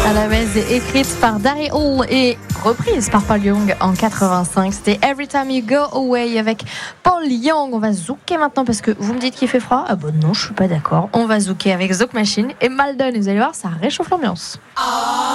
À la base, écrite par Daryl Hall et reprise par Paul Young en 85. C'était Every Time You Go Away avec Paul Young. On va zouker maintenant parce que vous me dites qu'il fait froid. Ah bon, non, je suis pas d'accord. On va zouker avec Zouk Machine et Maldon. Et vous allez voir, ça réchauffe l'ambiance.